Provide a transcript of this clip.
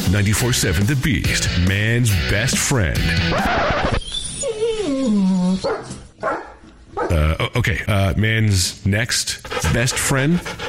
94.7 The Beast, man's best friend. Okay, man's next best friend.